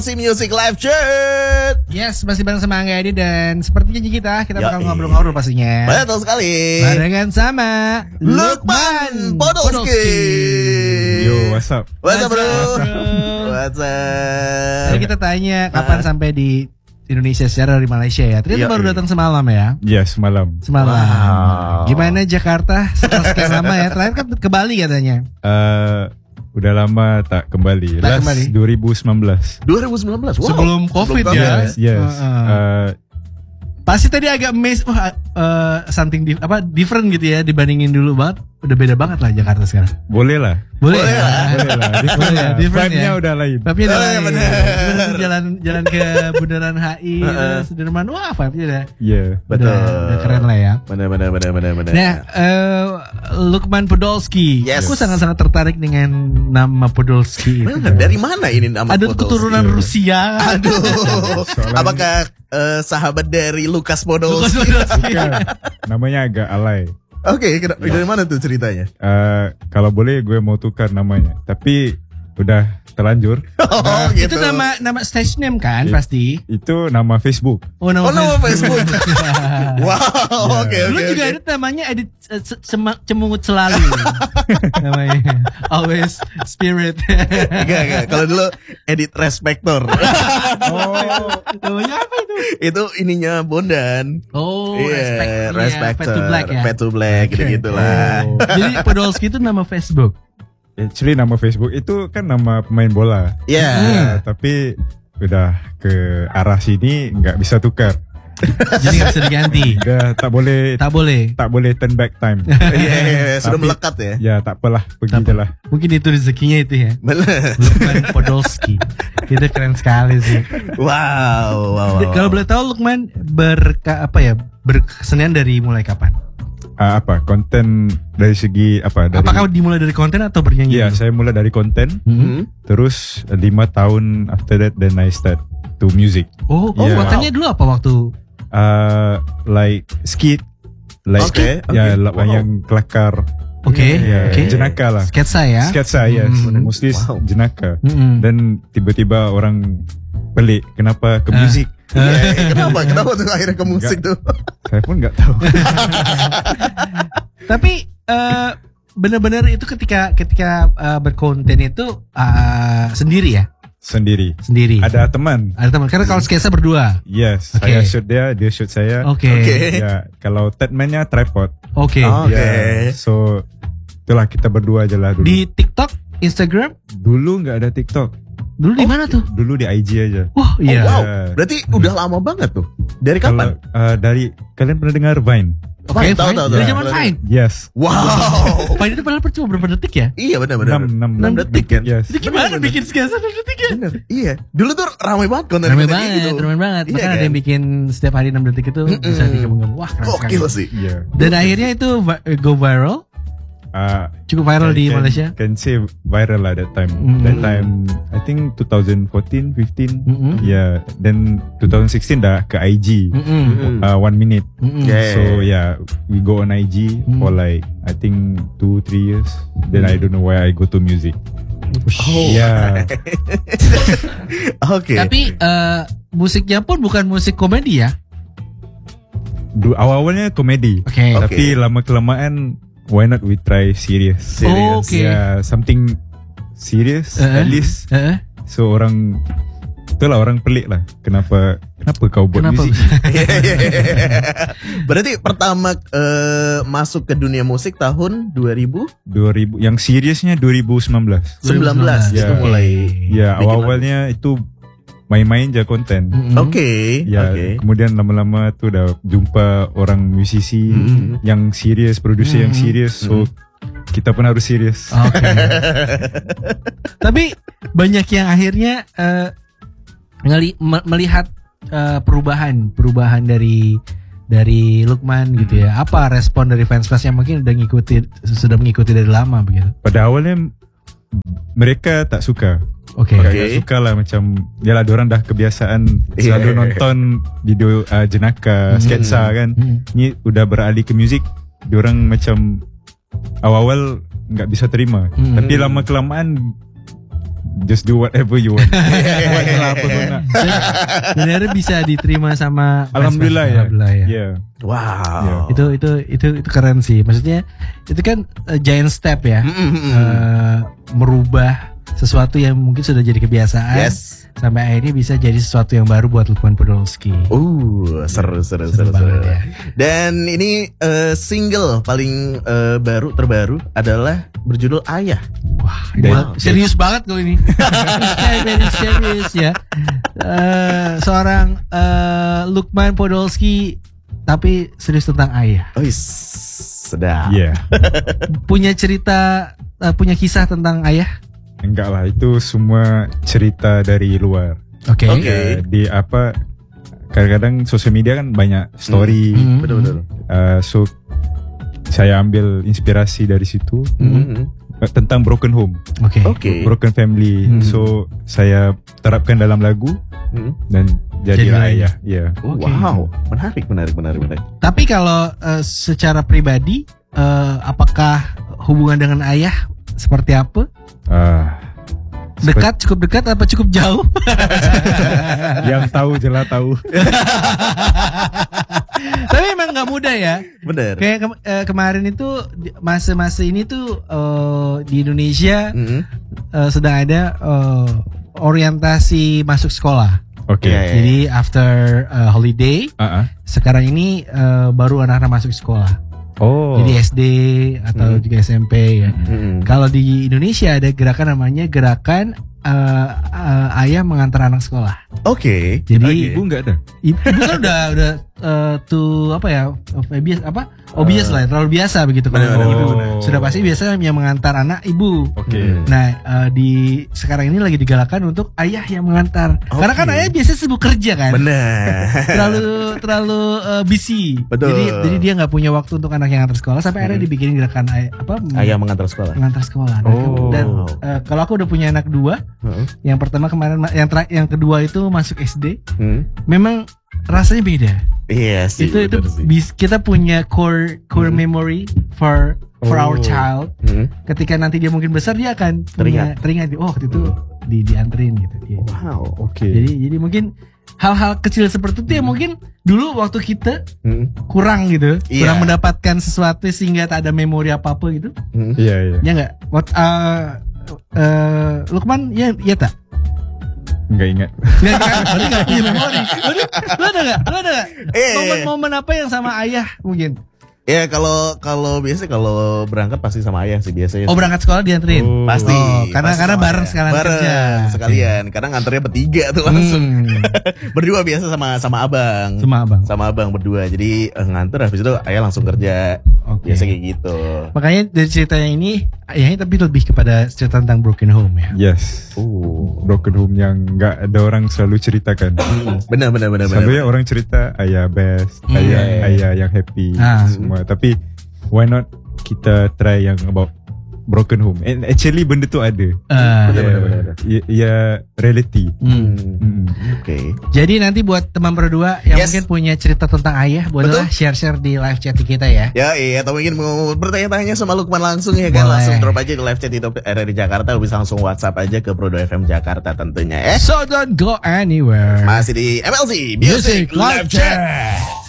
Si Music Live Chat. Yes, masih bareng sama Angga Edi dan seperti janji kita bakal ngobrol-ngobrol pastinya. Betul sekali. Barengan sama Lukman Podolski. Yo, what's up? What's up, bro? What's up? Jadi kita tanya kapan sampai di Indonesia secara dari Malaysia ya. Ternyata baru datang semalam ya. Iya, semalam. Wow. Gimana Jakarta setelah sekian lama ya? Terakhir kan ke Bali katanya. Udah lama tak kembali. Tak kembali. 2019. 2019. Wow. Sebelum COVID ya. Yes. Pasti tadi agak something different gitu ya dibandingin dulu banget. Udah beda banget lah Jakarta sekarang. Boleh lah. Boleh ya. Different ya. Vibe-nya udah lain. Vibe-nya udah lain. Jalan ke Bundaran HI, Sudirman. Wah, vibe-nya udah. Iya. Betul. Udah keren lah ya. Benar. Nah, Lukman Podolski. Yes. Aku sangat-sangat tertarik dengan nama Podolski itu. Dari mana ini nama Ada Podolski? keturunan Rusia. Aduh. Apakah sahabat dari Lukas Podolski? Bukan. Namanya agak alay. Oke, dari mana tuh ceritanya? Kalau boleh gue mau tukar namanya, tapi udah terlanjur. Oh, gitu. Itu nama stage name kan pasti. Itu nama Facebook. Oh, nama Facebook. Wow, oke. Dulu juga ada namanya Edit Cemungut Selalu. Namanya Always Spirit. Enggak. Kalau dulu Edit Respector. Namanya apa itu? Itu ininya Bondan. Oh, Respector. Fade to Black ya. Fade to Black gitu lah. Jadi Podolski itu nama Facebook. Actually nama Facebook itu kan nama pemain bola. Iya. Tapi udah ke arah sini nggak bisa tukar. Jadi nggak bisa diganti. Udah tak boleh turn back time. Iya, sudah Tapi, melekat ya. Ya tak apalah, pergi aja lah. Mungkin itu rezekinya itu ya. Bener. Lukman Podolski. Itu keren sekali sih. Wow. Kalau boleh tahu Lukman berkesenian dari mulai kapan? Konten dari segi apa? Apakah dimulai dari konten atau bernyanyi? Iya, saya mulai dari konten. Terus 5 tahun after that then I start to music. Kontennya dulu apa waktu? Like skit, like yang kelakar. Jenaka lah. Sketsa ya. Yes. Mostly jenaka. Dan tiba-tiba orang pelik kenapa ke musik. Kenapa tuh akhirnya ke musik tuh? Saya pun nggak tahu. Tapi benar-benar itu ketika berkonten itu sendiri ya? Sendiri. Ada teman. Karena kalau sketsa berdua. Yes. Saya shoot dia shoot saya. Ya, kalau Tedman-nya tripod. So itulah kita berdua aja lah dulu. Di TikTok, Instagram? Dulu nggak ada TikTok. Dulu di mana tuh? Dulu di IG aja. Wah, iya. Wow. Berarti udah lama banget tuh. Dari kapan? Dari kalian pernah dengar Vine? Oke, tahu. Dari zaman Vine. Yes. Wow. Vine itu padahal cuma berapa detik ya? Iya benar. 6 detik kan? Yes. Jadi gimana bikin sketsa 6 detik ya? Bener. Iya. Dulu tuh ramai banget konten. Ramai banget. Iya, Bahkan ada yang bikin setiap hari 6 detik itu bisa dikembangkan. Wah, keren sekali. Gokil sih. Yeah. Dan akhirnya itu go viral. Cukup viral di Malaysia. Can say viral lah that time. That time I think 2014, 15. Yeah. Then 2016 dah ke IG. 1 minute. So yeah, we go on IG for like I think 2-3 years. Then I don't know why I go to music. Yeah. Oke. Tapi musiknya pun bukan musik komedi ya? Awalnya komedi. Tapi lama kelamaan why not we try serious? Yeah, something serious at least. So orang pelik lah. Kenapa kau buat musik? Berarti pertama masuk ke dunia musik tahun 2000 yang seriusnya 2019. 19 itu mulai. Ya, awalnya itu main-main aja konten. Kemudian lama-lama tuh udah jumpa orang musisi yang serius, produser yang serius, so kita pun harus serius. Tapi banyak yang akhirnya melihat perubahan dari Lukman gitu ya. Apa respon dari fans yang mungkin sudah mengikuti dari lama begitu? Pada awalnya mereka tak suka. Gak suka lah, macam yalah diorang dah kebiasaan selalu nonton video jenaka, sketsa kan. Ni udah beralih ke musik, diorang macam awal-awal nggak bisa terima. Tapi lama kelamaan just do whatever you want. Buatlah apa kau nak. Sebenarnya bisa diterima sama Alhamdulillah ya. Yeah. Wow. Itu keren sih. Maksudnya itu kan giant step ya. Merubah sesuatu yang mungkin sudah jadi kebiasaan. Yes. Sampai akhirnya bisa jadi sesuatu yang baru buat Lukman Podolski. Seru. Ya. Dan ini single paling terbaru adalah berjudul Ayah. Wah, ini serius banget kok ini. Very serius ya. Seorang Lukman Podolski tapi serius tentang ayah. Sedap. Yeah. Punya cerita, punya kisah tentang ayah? Enggak lah, itu semua cerita dari luar. Oke. Di apa? Kadang-kadang sosial media kan banyak story. Betul. So saya ambil inspirasi dari situ tentang broken home. Oke. Broken family. So saya terapkan dalam lagu dan jadilah ayah. Yeah. Wow, menarik. Tapi kalau secara pribadi, apakah hubungan dengan ayah seperti apa? Dekat, cukup dekat, apa cukup jauh? Yang tahu jelas tahu. Tapi emang nggak mudah ya. Bener. Kayak kemarin itu masa-masa ini tuh di Indonesia sedang ada orientasi masuk sekolah. Oke. Jadi after holiday, sekarang ini baru anak-anak masuk sekolah. Jadi SD atau juga SMP ya. Kalau di Indonesia ada gerakan namanya gerakan ayah mengantar anak sekolah. Oke. Jadi ibu enggak ada. Ibu kan udah tuh apa ya? Obvious lah, terlalu biasa begitu kalau ibu. Sudah pasti biasa yang mengantar anak ibu. Oke. Nah, di sekarang ini lagi digalakan untuk ayah yang mengantar. Karena kan ayah biasanya sibuk kerja kan. Benar. terlalu busy. Betul. Jadi dia nggak punya waktu untuk anak yang antar sekolah sampai akhirnya dibikin gerakan ayah mengantar sekolah. Mengantar sekolah. Dan kalau aku udah punya anak 2, yang pertama kemarin, yang kedua itu masuk SD. Memang rasanya beda. Iya sih. Itu kita punya core memory for our child. Ketika nanti dia mungkin besar, dia akan teringat. Oh, waktu itu dianterin gitu. Wow, oke. Jadi mungkin hal-hal kecil seperti itu yang mungkin dulu waktu kita kurang gitu, kurang mendapatkan sesuatu sehingga tak ada memori apa-apa gitu. Iya. Ya enggak? Lukman ya tak? Enggak ingat. Berarti gak punya memori. Lu ada gak? Momen-momen apa yang sama ayah mungkin? Ya kalau biasa kalau berangkat pasti sama ayah sih biasanya. Berangkat sekolah dianterin? Pasti. Karena bareng sekalian kerja. Sekalian. Kadang nganternya bertiga tuh langsung. Berdua biasa sama abang. Sama abang berdua. Jadi nganter habis itu ayah langsung kerja. Biasa kayak gitu. Makanya dari ceritanya ini ayahnya tapi lebih kepada cerita tentang broken home ya. Yes. Broken home yang nggak ada orang selalu ceritakan. Benar. Selalu orang cerita ayah best, ayah yang happy semua. Tapi why not kita try yang about broken home? And actually benda tu ada. Benar. Ya reality. Oke. Jadi nanti buat teman berdua yang mungkin punya cerita tentang ayah, bolehlah share di live chat kita ya. Ya atau mungkin mau bertanya-tanya sama Lukman langsung ya kan, langsung drop aja di live chat itu RRI Jakarta, bisa langsung WhatsApp aja ke Prodo FM Jakarta tentunya. So don't go anywhere. Masih di MLC Music Live Chat.